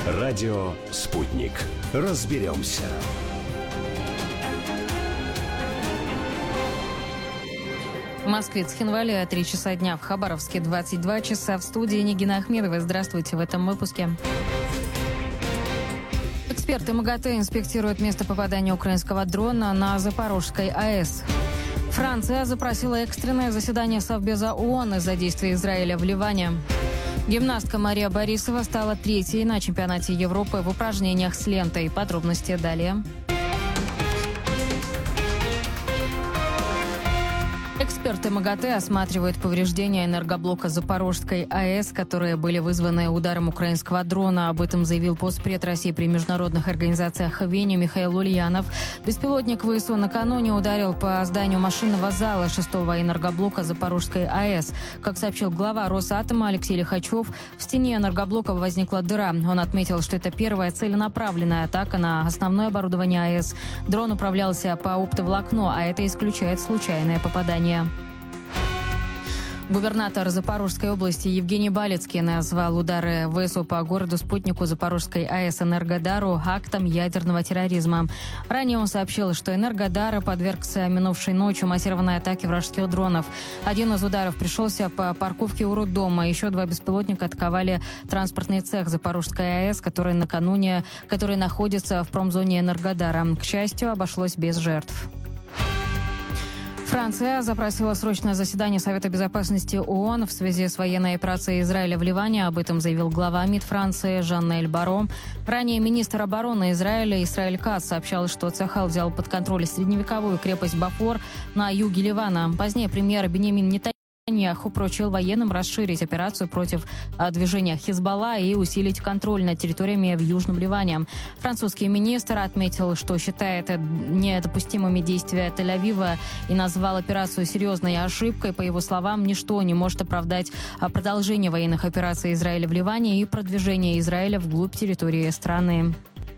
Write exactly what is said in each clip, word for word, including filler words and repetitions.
Радио «Спутник». Разберемся. В Москве Цхинвалия, три часа дня, в Хабаровске двадцать два часа. В студии Нигина Ахмедова. Здравствуйте в этом выпуске. Эксперты МАГАТЭ инспектируют место попадания украинского дрона на Запорожской АЭС. Франция запросила экстренное заседание Совбеза ООН из-за действий Израиля в Ливане. Гимнастка Мария Борисова стала третьей на чемпионате Европы в упражнениях с лентой. Подробности далее. Эксперты МАГАТЭ осматривают повреждения энергоблока Запорожской АЭС, которые были вызваны ударом украинского дрона. Об этом заявил постпред России при международных организациях в Вене Михаил Ульянов. Беспилотник ВСУ накануне ударил по зданию машинного зала шестого энергоблока Запорожской АЭС. Как сообщил глава Росатома Алексей Лихачев, в стене энергоблока возникла дыра. Он отметил, что это первая целенаправленная атака на основное оборудование АЭС. Дрон управлялся по оптоволокну, а это исключает случайное попадание. Губернатор Запорожской области Евгений Балицкий назвал удары ВСУ по городу-спутнику Запорожской АЭС Энергодару актом ядерного терроризма. Ранее он сообщил, что Энергодар подвергся минувшей ночью массированной атаке вражеских дронов. Один из ударов пришелся по парковке у роддома. Еще два беспилотника атаковали транспортный цех Запорожской АЭС, который накануне, который находится в промзоне Энергодара. К счастью, обошлось без жертв. Франция запросила срочное заседание Совета безопасности ООН в связи с военной операцией Израиля в Ливане. Об этом заявил глава МИД Франции Жан-Эль Барро. Ранее министр обороны Израиля Исраэль Кац сообщал, что Цахал взял под контроль средневековую крепость Бафор на юге Ливана. Позднее премьер Биньямин Нетаньяху поручил военным расширить операцию против движения Хизбалла и усилить контроль над территориями в Южном Ливане. Французский министр отметил, что считает недопустимыми действия Тель-Авива и назвал операцию серьезной ошибкой. По его словам, ничто не может оправдать продолжение военных операций Израиля в Ливане и продвижение Израиля вглубь территории страны.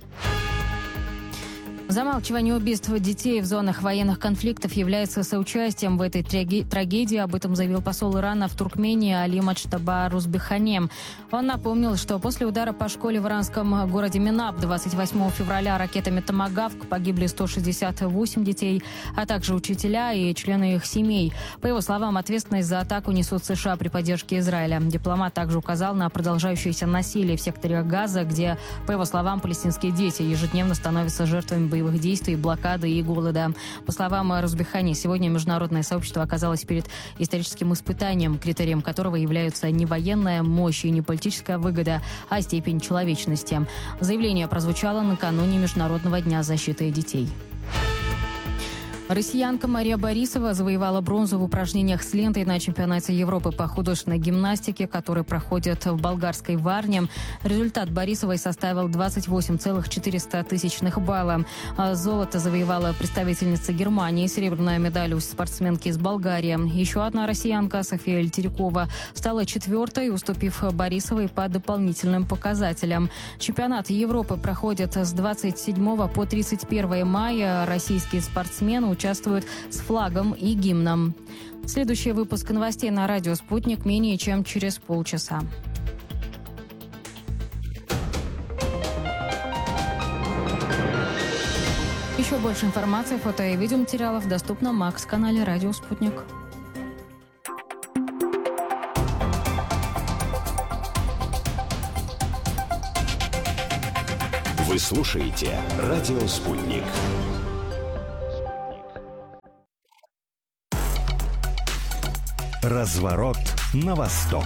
Замалчивание убийств детей в зонах военных конфликтов является соучастием в этой трагедии. Об этом заявил посол Ирана в Туркмении Али Маджтаба Рузбехане. Он напомнил, что после удара по школе в иранском городе Минаб двадцать восьмого февраля ракетами «Томагавк» погибли сто шестьдесят восемь детей, а также учителя и члены их семей. По его словам, ответственность за атаку несут США при поддержке Израиля. Дипломат также указал на продолжающееся насилие в секторе Газа, где, по его словам, палестинские дети ежедневно становятся жертвами боевых боевых действий, блокады и голода. По словам Рузбехани, сегодня международное сообщество оказалось перед историческим испытанием, критерием которого являются не военная мощь и не политическая выгода, а степень человечности. Заявление прозвучало накануне Международного дня защиты детей. Россиянка Мария Борисова завоевала бронзу в упражнениях с лентой на чемпионате Европы по художественной гимнастике, который проходит в болгарской Варне. Результат Борисовой составил двадцать восемь целых четыреста тысячных балла. Золото завоевала представительница Германии, серебряная медаль у спортсменки из Болгарии. Еще одна россиянка, София Альтерикова, стала четвертой, уступив Борисовой по дополнительным показателям. Чемпионат Европы проходит с двадцать седьмого по тридцать первое мая. Российские спортсмены участвуют с флагом и гимном. Следующий выпуск новостей на радио «Спутник» менее чем через полчаса. Еще больше информации, фото и видеоматериалов доступно на Макс-канале «Радио Спутник». Вы слушаете «Радио Спутник». Разворот на восток.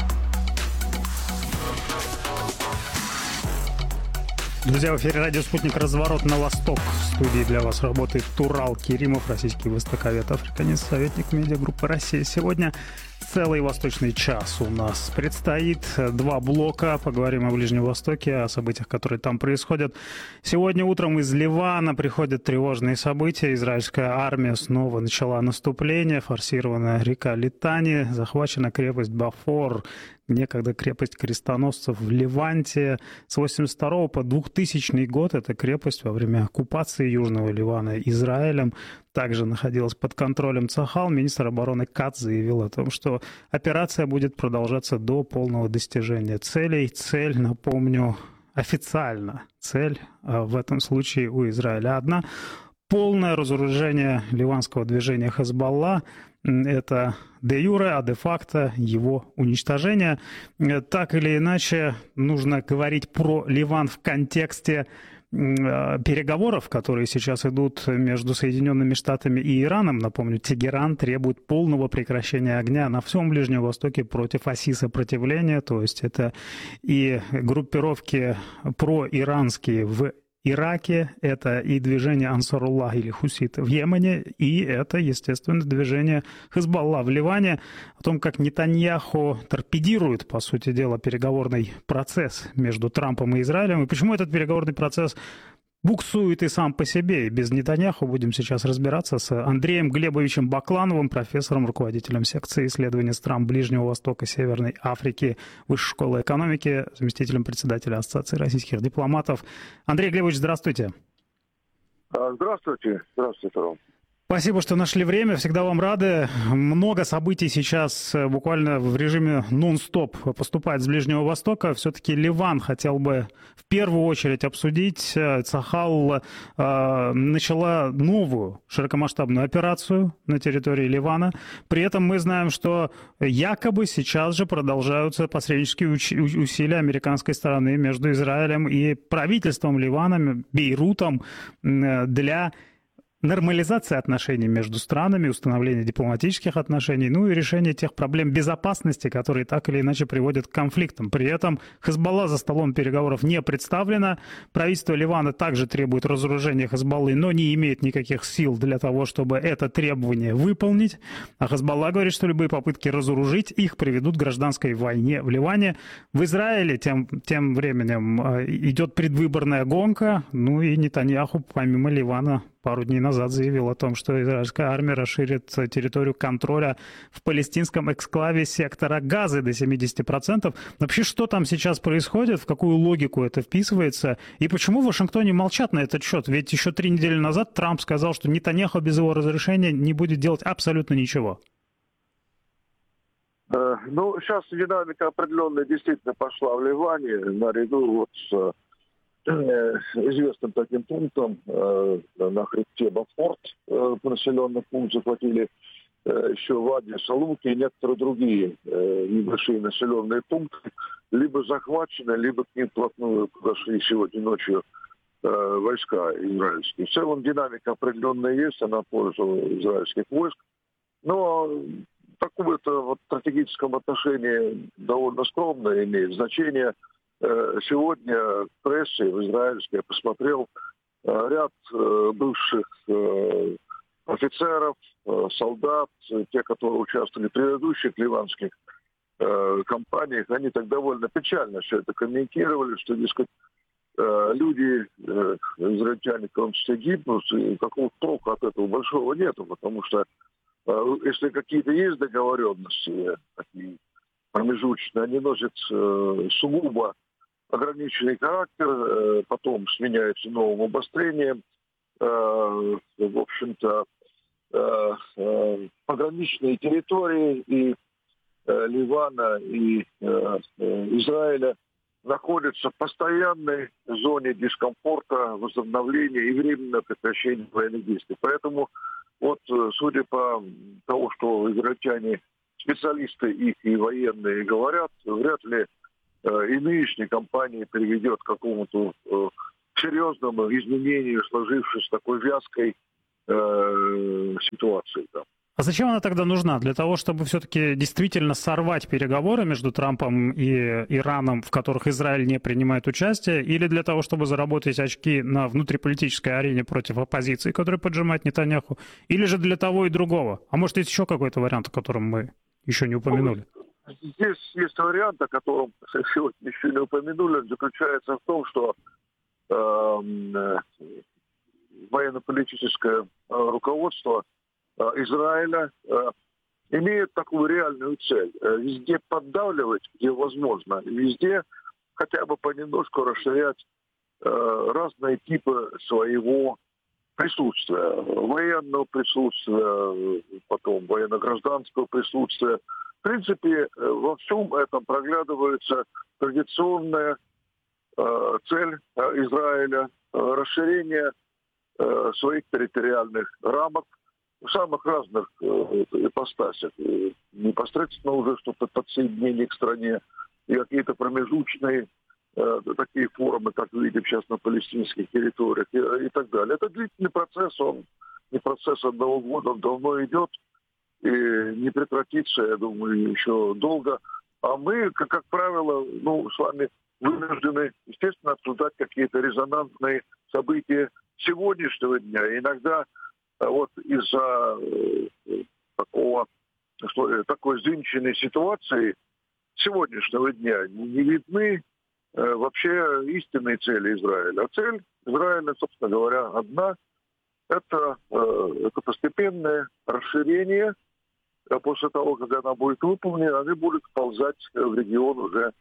Друзья, в эфире радио «Спутник», разворот на восток. В студии для вас работает Турал Керимов, российский востоковед, африканист, советник медиагруппы «Россия». Сегодня целый восточный час у нас предстоит. Два блока. Поговорим о Ближнем Востоке, о событиях, которые там происходят. Сегодня утром из Ливана приходят тревожные события. Израильская армия снова начала наступление. Форсирована река Литани, захвачена крепость Бафор, некогда крепость крестоносцев в Ливанте. С восемьдесят второго по двухтысячный год эта крепость во время оккупации Южного Ливана Израилем также находилась под контролем Цахал. Министр обороны Кац заявил о том, что операция будет продолжаться до полного достижения целей. Цель, напомню, официально цель в этом случае у Израиля одна — полное разоружение ливанского движения Хезболла. Это де юре, а де факто его уничтожение. Так или иначе, нужно говорить про Ливан в контексте переговоров, которые сейчас идут между Соединенными Штатами и Ираном. Напомню, Тегеран требует полного прекращения огня на всем Ближнем Востоке против оси сопротивления, то есть это и группировки проиранские в Ираке, это и движение Ансаруллах или Хусит в Йемене, и это, естественно, движение Хезболла в Ливане. О том, как Нетаньяху торпедирует, по сути дела, переговорный процесс между Трампом и Израилем, и почему этот переговорный процесс буксует и сам по себе. И без Нетаньяху будем сейчас разбираться с Андреем Глебовичем Баклановым, профессором, руководителем секции исследований стран Ближнего Востока, Северной Африки, Высшей школы экономики, заместителем председателя Ассоциации российских дипломатов. Андрей Глебович, здравствуйте. Здравствуйте. Здравствуйте, Ром. Спасибо, что нашли время. Всегда вам рады. Много событий сейчас буквально в режиме нон-стоп поступает с Ближнего Востока. Все-таки Ливан хотел бы в первую очередь обсудить. Цахал э, начала новую широкомасштабную операцию на территории Ливана. При этом мы знаем, что якобы сейчас же продолжаются посреднические усилия американской стороны между Израилем и правительством Ливана, Бейрутом, для нормализация отношений между странами, установление дипломатических отношений, ну и решение тех проблем безопасности, которые так или иначе приводят к конфликтам. При этом Хезболла за столом переговоров не представлена. Правительство Ливана также требует разоружения Хезболлы, но не имеет никаких сил для того, чтобы это требование выполнить. А Хезболла говорит, что любые попытки разоружить их приведут к гражданской войне в Ливане. В Израиле тем, тем временем идет предвыборная гонка, ну и Нетаньяху помимо Ливана пару дней назад заявил о том, что израильская армия расширит территорию контроля в палестинском эксклаве сектора Газы до семьдесят процентов. Вообще, что там сейчас происходит, в какую логику это вписывается, и почему в Вашингтоне молчат на этот счет? Ведь еще три недели назад Трамп сказал, что Нетаньяху без его разрешения не будет делать абсолютно ничего. Ну, сейчас динамика определенная действительно пошла в Ливане, наряду вот с известным таким пунктом э, на хребте Бафорт, э, населенный пункт захватили, э, еще Вади, Салуки и некоторые другие э, небольшие населенные пункты, либо захвачены, либо к ним вплотную подошли сегодня ночью э, войска израильские. В целом динамика определенная есть, она в пользу израильских войск, но такое-то вот стратегическом отношении довольно скромное имеет значение. Сегодня в прессе в израильской я посмотрел ряд бывших офицеров, солдат, те, которые участвовали в предыдущих ливанских кампаниях, они так довольно печально все это комментировали, что, дескать, люди, израильтяне, в том числе, гибнут, и какого толка от этого большого нету, потому что если какие-то есть договоренности, такие промежуточные, они носят сугубо ограниченный характер, потом сменяется новым обострением. В общем-то, пограничные территории и Ливана, и Израиля находятся в постоянной зоне дискомфорта, возобновления и временного прекращения военных действий. Поэтому, вот, судя по тому, что израильтяне, специалисты их и военные говорят, вряд ли и нынешняя кампания приведет к какому-то э, серьезному изменению сложившейся такой вязкой э, ситуации. Да. А зачем она тогда нужна? Для того, чтобы все-таки действительно сорвать переговоры между Трампом и Ираном, в которых Израиль не принимает участие, или для того, чтобы заработать очки на внутриполитической арене против оппозиции, которая поджимает Нетаньяху, или же для того и другого? А может, есть еще какой-то вариант, о котором мы еще не упомянули? Здесь есть вариант, о котором сегодня еще не упомянули, заключается в том, что э, военно-политическое руководство Израиля э, имеет такую реальную цель. Везде поддавливать, где возможно, везде хотя бы понемножку расширять э, разные типы своего присутствия. Военного присутствия, потом военно-гражданского присутствия. В принципе, во всем этом проглядывается традиционная цель Израиля – расширение своих территориальных рамок в самых разных ипостасях. Непосредственно уже что-то подсоединение к стране и какие-то промежуточные такие формы, как мы видим сейчас на палестинских территориях и, и так далее. Это длительный процесс, он не процесс одного года, он давно идет и не прекратится, я думаю, еще долго. А мы, как, как правило, ну, с вами вынуждены, естественно, обсуждать какие-то резонансные события сегодняшнего дня. И иногда вот из-за э, такого, что, такой зынченной ситуации сегодняшнего дня не видны э, вообще истинные цели Израиля. А цель Израиля, собственно говоря, одна. Это, э, это постепенное расширение. А после того, как она будет выполнена, они будут ползать в регион уже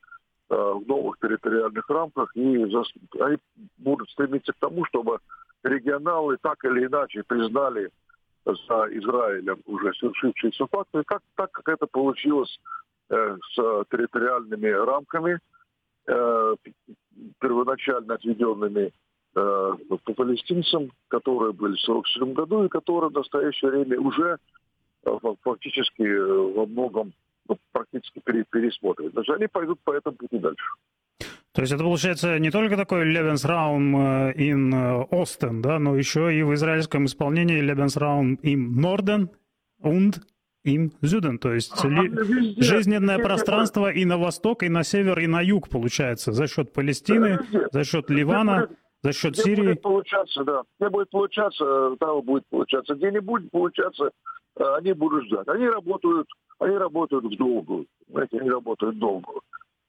в новых территориальных рамках, и они будут стремиться к тому, чтобы регионалы так или иначе признали за Израилем уже свершившиеся факты, как, так как это получилось э, с территориальными рамками, э, первоначально отведенными э, по палестинцам, которые были в сорок седьмом году и которые в настоящее время уже э, фактически э, во многом ну, практически пересмотрены. Даже они пойдут по этому пути дальше. То есть это получается не только такой Lebensraum in Osten, да, но еще и в израильском исполнении Lebensraum im Norden und im Süden. То есть а, ли, везде, жизненное везде, пространство и на восток, и на север, и на юг получается за счет Палестины, везде. За счет Ливана, будет, за счет где Сирии. Будет получаться, да. Где будет получаться, там будет получаться. Где не будет получаться, они будут ждать. Они работают, они работают в долгую. Знаете, они работают в долгую.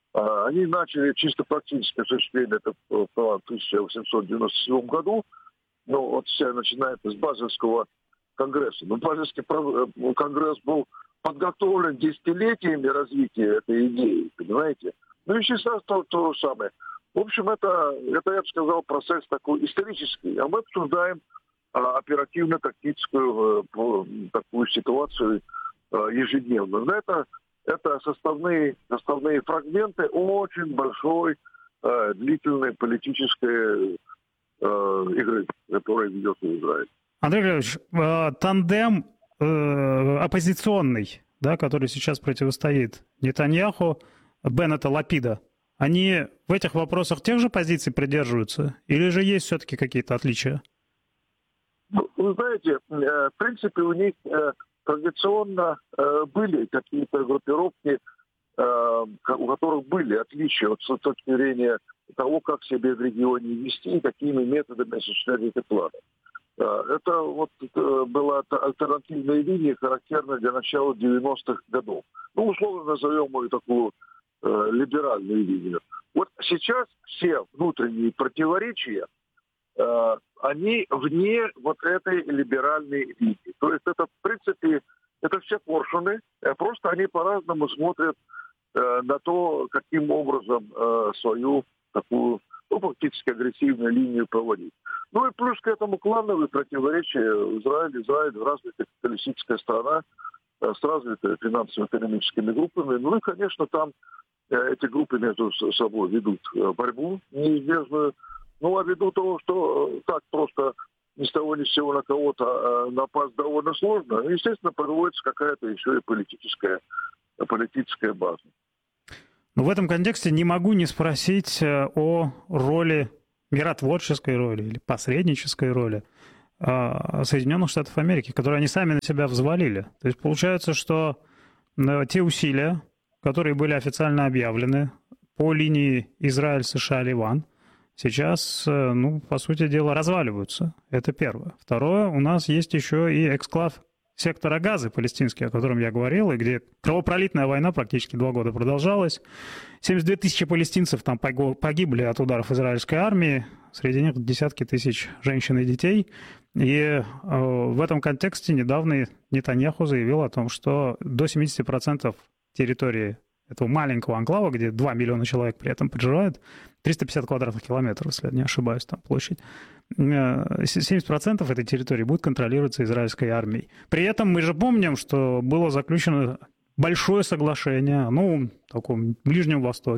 Они начали чисто практическое осуществление это в тысяча восемьсот девяносто седьмом году, но вот все начинается с Базельского конгресса. Но Базельский конгресс был подготовлен десятилетиями развития этой идеи, понимаете? Ну и сейчас то, то же самое. В общем, это, это, я бы сказал, процесс такой исторический. А мы обсуждаем а, оперативно-тактическую а, такую ситуацию а, ежедневно. Но это Это составные, составные фрагменты очень большой, э, длительной политической э, игры, которая ведет Израиль. Андрей Григорьевич, э, тандем э, оппозиционный, да, который сейчас противостоит Нетаньяху, Беннета, Лапида, они в этих вопросах тех же позиций придерживаются? Или же есть все-таки какие-то отличия? Ну, вы знаете, э, в принципе, у них... Э, Традиционно э, были какие-то группировки, э, у которых были отличия от, с точки зрения того, как себя в регионе вести и какими методами осуществлять эти планы. Э, это вот э, была альтернативная линия, характерная для начала девяностых годов. Ну, условно назовем ее такую э, либеральную линию. Вот сейчас все внутренние противоречия, э, они вне вот этой либеральной линии. То есть это, в принципе, это все коршуны, просто они по-разному смотрят э, на то, каким образом э, свою такую, ну, фактически агрессивную линию проводить. Ну и плюс к этому клановые противоречия. Израиль, Израиль развитая капиталистическая страна э, с развитыми финансово-экономическими группами. Ну и, конечно, там э, эти группы между собой ведут борьбу неизбежную. Ну, а ввиду того, что так просто ни с того ни с сего на кого-то напасть довольно сложно, естественно, проводится какая-то еще и политическая, политическая база. Но в этом контексте не могу не спросить о роли, миротворческой роли или посреднической роли Соединенных Штатов Америки, которые они сами на себя взвалили. То есть получается, что те усилия, которые были официально объявлены по линии Израиль, США, Ливан, сейчас, ну, по сути дела, разваливаются. Это первое. Второе, у нас есть еще и эксклав сектора Газы палестинский, о котором я говорил, и где кровопролитная война практически два года продолжалась. семьдесят две тысячи палестинцев там погибли от ударов израильской армии, среди них десятки тысяч женщин и детей. И э, в этом контексте недавно Нетаньяху заявил о том, что до семьдесят процентов территории этого маленького анклава, где два миллиона человек при этом проживают, триста пятьдесят квадратных километров, если я не ошибаюсь, там площадь, семьдесят процентов этой территории будет контролироваться израильской армией. При этом мы же помним, что было заключено большое соглашение, ну, в таком Ближнем Востоке,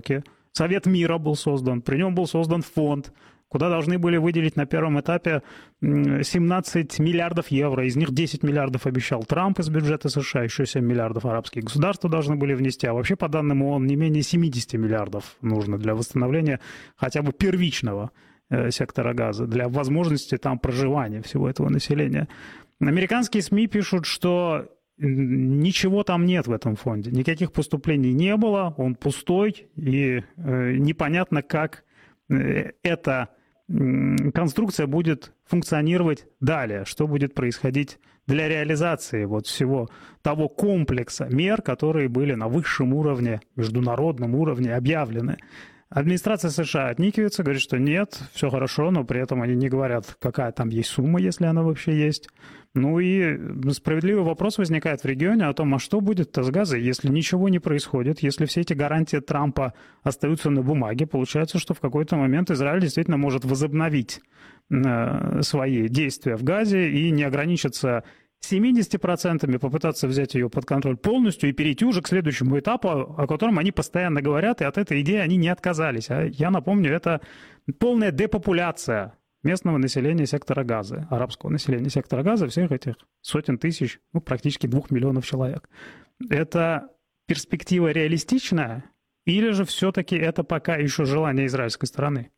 Совет мира был создан, при нем был создан фонд, куда должны были выделить на первом этапе семнадцать миллиардов евро, из них десять миллиардов обещал Трамп из бюджета США, еще семь миллиардов арабские государства должны были внести, а вообще, по данным ООН, не менее семьдесят миллиардов нужно для восстановления хотя бы первичного сектора Газа, для возможности там проживания всего этого населения. Американские СМИ пишут, что ничего там нет в этом фонде, никаких поступлений не было, он пустой, и э, непонятно, как э, эта э, конструкция будет функционировать далее, что будет происходить для реализации вот всего того комплекса мер, которые были на высшем уровне, международном уровне объявлены. Администрация США отникивается, говорит, что нет, все хорошо, но при этом они не говорят, какая там есть сумма, если она вообще есть. Ну и справедливый вопрос возникает в регионе о том, а что будет-то с Газой, если ничего не происходит, если все эти гарантии Трампа остаются на бумаге. Получается, что в какой-то момент Израиль действительно может возобновить э, свои действия в Газе и не ограничиться семьдесят процентов, попытаться взять ее под контроль полностью и перейти уже к следующему этапу, о котором они постоянно говорят, и от этой идеи они не отказались. А я напомню, это полная депопуляция местного населения сектора Газа, арабского населения сектора Газа, всех этих сотен тысяч, ну, практически двух миллионов человек. Это перспектива реалистичная, или же все-таки это пока еще желание израильской стороны?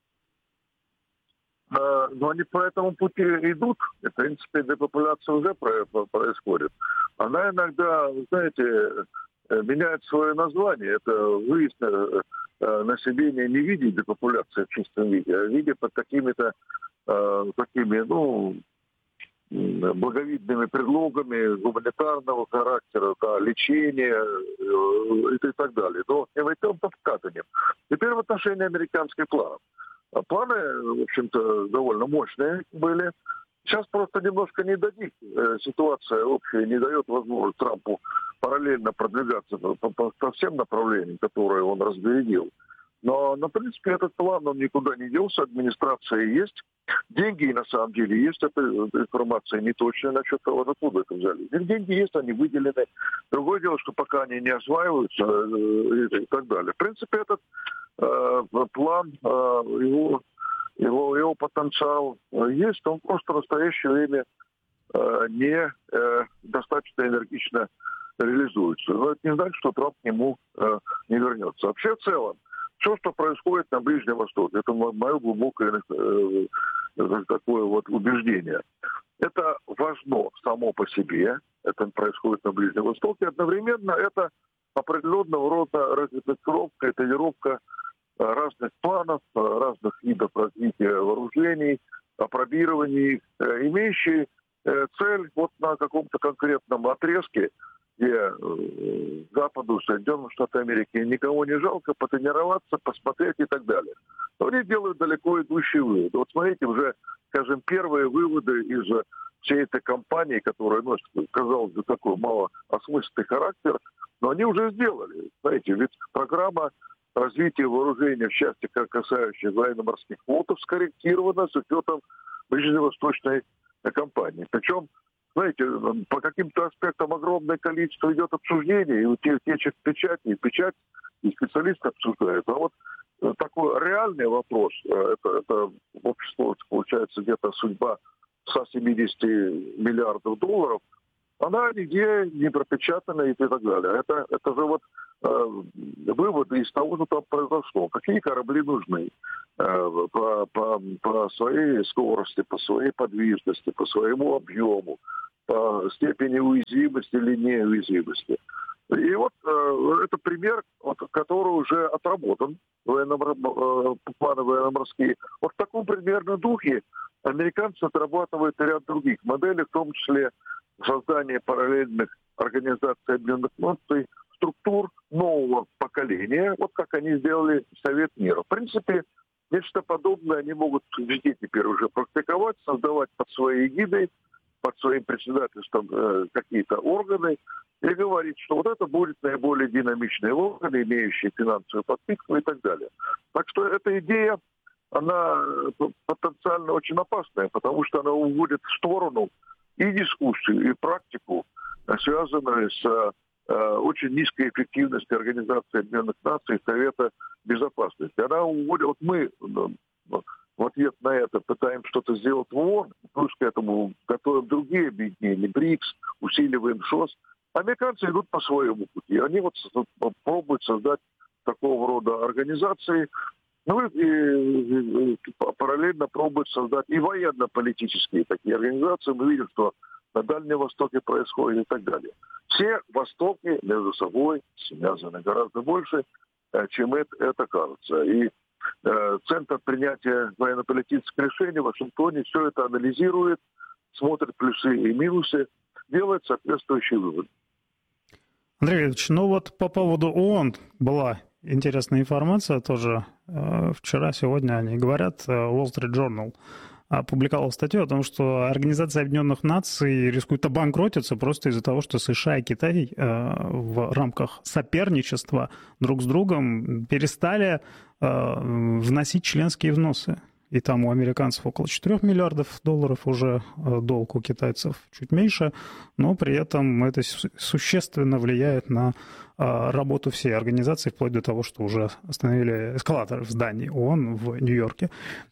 Но они по этому пути идут, и, в принципе, депопуляция уже происходит. Она иногда, знаете, меняет свое название. Это выезд населения не в виде депопуляции в чистом виде, а в виде под какими-то э, такими, ну, благовидными предлогами гуманитарного характера, да, лечения э, и так далее. Но не войдем-то в катанем. Теперь в отношении американских планов. Планы, в общем-то, довольно мощные были. Сейчас просто немножко не дадит. Ситуация общая не дает возможность Трампу параллельно продвигаться по, по, по всем направлениям, которые он разбередил. Но, на принципе, этот план, он никуда не делся, администрация есть. Деньги, на самом деле, есть. Эта информация не точная насчет того, откуда это взяли. Деньги есть, они выделены. Другое дело, что пока они не осваиваются и так далее. В принципе, этот э, план, э, его, его, его потенциал есть. Он просто в настоящее время э, не э, достаточно энергично реализуется. Но это не значит, что Трамп к нему э, не вернется. Вообще, в целом, все, что происходит на Ближнем Востоке, это мое глубокое э, такое вот убеждение. Это важно само по себе, это происходит на Ближнем Востоке. Одновременно это определенного рода разветвление, тренировка разных планов, разных видов развития вооружений, опробирования их, имеющие цель вот на каком-то конкретном отрезке, где Западу, Соединенным Штатам Америки никого не жалко, потренироваться, посмотреть и так далее. Но они делают далеко идущие выводы. Вот смотрите, уже, скажем, первые выводы из всей этой кампании, которая носит, казалось бы, такой малоосмысленный характер, но они уже сделали. Знаете, ведь программа развития вооружения, в части, как касающейся военно-морских флотов, скорректирована с учетом ближневосточной кампании. Причем, знаете, по каким-то аспектам огромное количество идет обсуждений, и утечек печати, и печать, и специалисты обсуждают. А вот такой реальный вопрос, это, это в обществе получается где-то судьба ста семидесяти миллиардов долларов, она нигде не пропечатана и так далее. Это, это же вот э, выводы из того, что там произошло. Какие корабли нужны э, по, по, по своей скорости, по своей подвижности, по своему объему, по степени уязвимости или неуязвимости. И вот э, это пример, вот, который уже отработан, военно- э, планы военно-морские. Вот в таком примерно духе американцы отрабатывают ряд других моделей, в том числе создание параллельных организаций Объединенных Наций, структур нового поколения, вот как они сделали Совет мира. В принципе, нечто подобное они могут везде теперь уже практиковать, создавать под своей эгидой, под своим председательством э, какие-то органы и говорить, что вот это будет наиболее динамичные органы, имеющие финансовую подпитку и так далее. Так что эта идея, она потенциально очень опасная, потому что она уводит в сторону и дискуссию, и практику, связанную с очень низкой эффективности Организации Объединенных Наций и Совета Безопасности. Она уводит, вот мы в ответ на это пытаемся что-то сделать в ООН, плюс к этому готовим другие объединения, БРИКС, усиливаем ШОС. Американцы идут по своему пути. Они вот пробуют создать такого рода организации, ну и, и, и параллельно пробуют создать и военно-политические такие организации. Мы видим, что на Дальнем Востоке происходит и так далее. Все Востоки между собой связаны гораздо больше, чем это, это кажется. И э, Центр принятия военно-политических решений в Вашингтоне все это анализирует, смотрит плюсы и минусы, делает соответствующие выводы. Андрей Леонидович, ну вот по поводу ООН была интересная информация тоже. Вчера, сегодня они говорят, Wall Street Journal опубликовал статью о том, что Организация Объединенных Наций рискует обанкротиться просто из-за того, что США и Китай в рамках соперничества друг с другом перестали вносить членские взносы. И там у американцев около четырёх миллиардов долларов уже долг, у китайцев чуть меньше, но при этом это существенно влияет на работу всей организации, вплоть до того, что уже остановили эскалаторы в здании ООН в Нью-Йорке.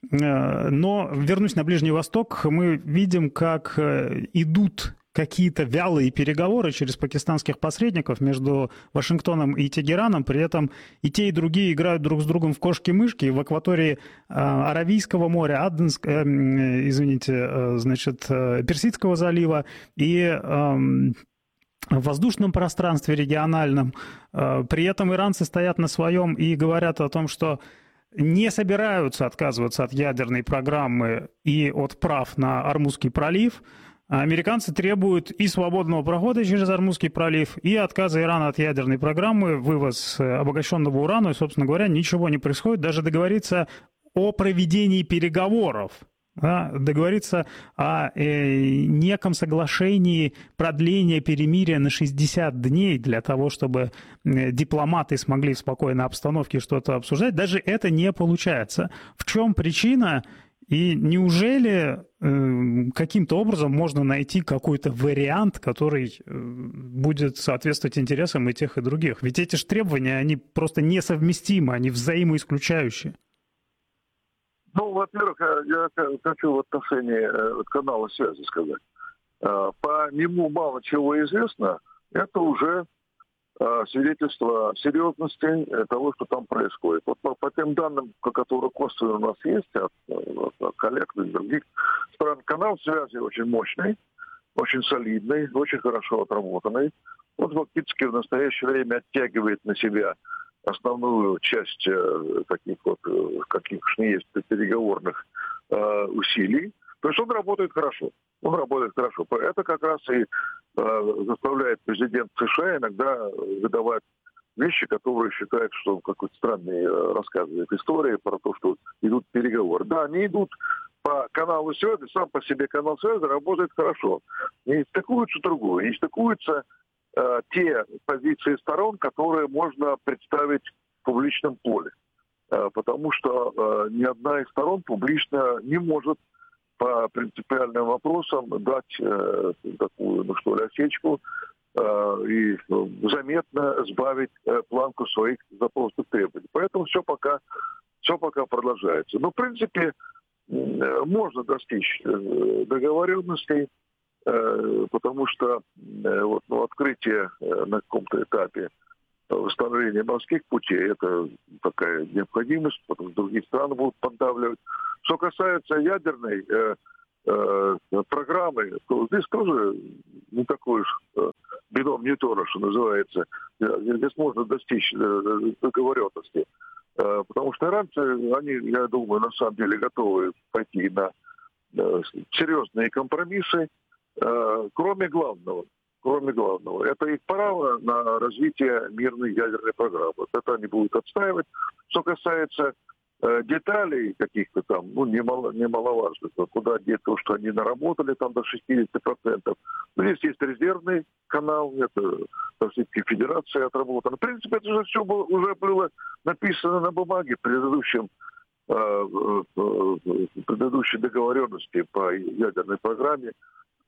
Но вернусь на Ближний Восток, мы видим, как идут какие-то вялые переговоры через пакистанских посредников между Вашингтоном и Тегераном, при этом и те, и другие играют друг с другом в кошки-мышки в акватории Аравийского моря, Аденск, э, извините, э, значит, Персидского залива и э, в воздушном пространстве региональном. Э, при этом иранцы стоят на своем и говорят о том, что не собираются отказываться от ядерной программы и от прав на Ормузский пролив. Американцы требуют и свободного прохода через Ормузский пролив, и отказа Ирана от ядерной программы, вывоз обогащенного урана, и, собственно говоря, ничего не происходит. Даже договориться о проведении переговоров, да, договориться о э, неком соглашении продления перемирия на шестьдесят дней для того, чтобы дипломаты смогли в спокойной обстановке что-то обсуждать, даже это не получается. В чем причина? И неужели э, каким-то образом можно найти какой-то вариант, который э, будет соответствовать интересам и тех, и других? Ведь эти же требования, они просто несовместимы, они взаимоисключающие. Ну, во-первых, я хочу в отношении канала связи сказать. По нему мало чего известно, это уже свидетельство серьезности того, что там происходит. Вот по, по тем данным, которые косвенно у нас есть от, от коллег из других стран, канал связи очень мощный, очень солидный, очень хорошо отработанный. Он фактически в настоящее время оттягивает на себя основную часть э, таких вот, каких уж не есть, переговорных э, усилий. То есть он работает хорошо. Он работает хорошо. Это как раз и э, заставляет президент США иногда выдавать вещи, которые считают, что какой-то странный э, рассказывает истории про то, что идут переговоры. Да, они идут по каналу связи, сам по себе канал связи работает хорошо. Не стыкуются другое. Не стыкуются э, те позиции сторон, которые можно представить в публичном поле. Э, потому что э, ни одна из сторон публично не может по принципиальным вопросам дать э, такую, ну что ли, осечку э, и заметно сбавить э, планку своих запросов и требований. Поэтому все пока, все пока продолжается. Но, в принципе, э, можно достичь э, договоренностей, э, потому что э, вот, ну, открытие э, на каком-то этапе восстановления морских путей – это такая необходимость, потому что другие страны будут поддавливать. Что касается ядерной э, э, программы, то здесь тоже не такой уж э, бином Ньютона, что называется. Здесь можно достичь э, договоренности. Э, потому что иранцы, они, я думаю, на самом деле готовы пойти на э, серьезные компромиссы, э, кроме главного. Кроме главного. Это их право на развитие мирной ядерной программы. Это они будут отстаивать. Что касается э, деталей каких-то там, ну, немало, немаловажных, куда деть то, что они наработали там до шестьдесят процентов. Здесь есть резервный канал, это Российская Федерация отработана. В принципе, это же все было, уже было написано на бумаге в предыдущем э, э, предыдущей договоренности по ядерной программе.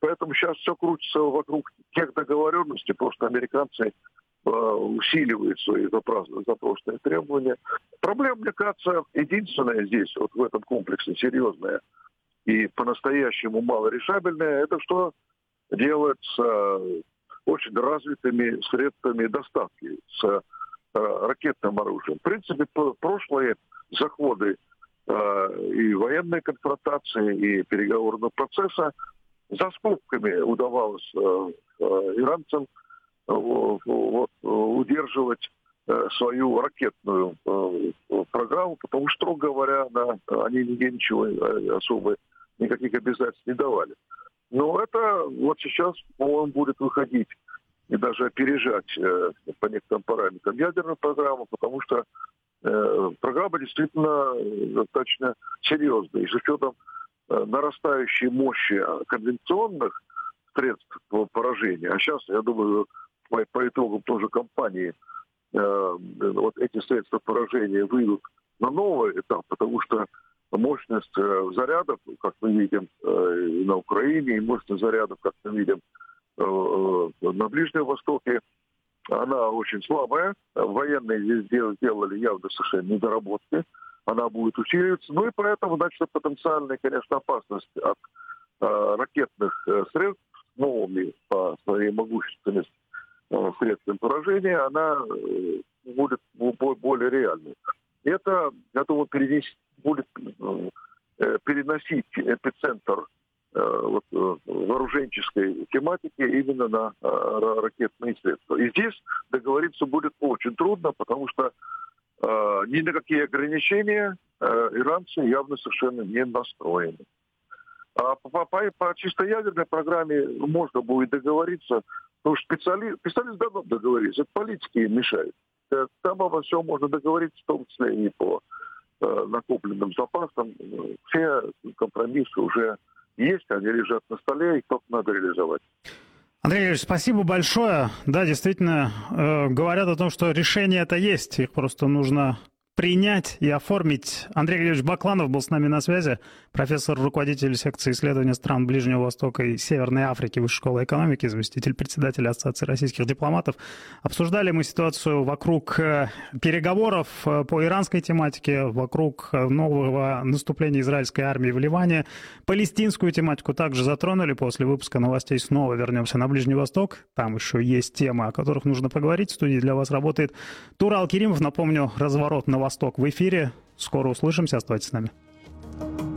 Поэтому сейчас все крутится вокруг тех договоренностей, просто американцы э, усиливают свои запрос- запросные требования. Проблема, мне кажется, единственная здесь, вот в этом комплексе, серьезная и по-настоящему малорешабельная, это что делать с э, очень развитыми средствами доставки, с э, ракетным оружием. В принципе, прошлые заходы э, и военной конфронтации, и переговорного процесса за скобками удавалось э, э, иранцам э, вот, удерживать э, свою ракетную э, программу, потому что, строго говоря, на, они нигде ничего э, особо, никаких обязательств не давали. Но это вот сейчас, по-моему, будет выходить и даже опережать э, по некоторым параметрам ядерную программу, потому что э, программа действительно достаточно серьезная. И с учетом э, нарастающей мощи конвенционных средств поражения, а сейчас, я думаю, по, по итогам тоже кампании э, вот эти средства поражения выйдут на новый этап, потому что мощность э, зарядов, как мы видим э, на Украине, и мощность зарядов, как мы видим на Ближнем Востоке, она очень слабая. Военные здесь сделали явно совершенно недоработки. Она будет усиливаться. Ну и поэтому, значит, потенциальная, конечно, опасность от э, ракетных э, средств новыми по своей могущественности э, средствами поражения, она э, будет более реальной. Это, я думаю, перенес, будет э, переносить эпицентр Вот, вооруженческой тематики именно на э, ракетные средства. И здесь договориться будет очень трудно, потому что э, ни на какие ограничения э, иранцы явно совершенно не настроены. А по, по, по чисто ядерной программе можно будет договориться, потому что специалисты, специалисты давно договорились, это политики им мешают. Там обо всем можно договориться, в том числе и по э, накопленным запасам. Все компромиссы уже есть, они лежат на столе, их только надо реализовать. Андрей Юрьевич, спасибо большое. Да, действительно, э, говорят о том, что решение это есть, их просто нужно принять и оформить. Андрей Юрьевич Бакланов был с нами на связи, профессор, руководитель секции исследования стран Ближнего Востока и Северной Африки Высшей школы экономики, заместитель председателя Ассоциации российских дипломатов. Обсуждали мы ситуацию вокруг переговоров по иранской тематике, вокруг нового наступления израильской армии в Ливане. Палестинскую тематику также затронули. После выпуска новостей снова вернемся на Ближний Восток. Там еще есть темы, о которых нужно поговорить. В студии для вас работает Турал Керимов. Напомню, разворот на Восток в эфире. Скоро услышимся. Оставайтесь с нами.